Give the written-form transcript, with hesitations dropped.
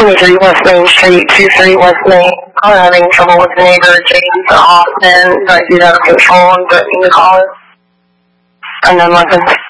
23 West Main Street, 23 West Main. I'm having trouble with the neighbor, James Austin, but he's out of control and threatening to call us. And then like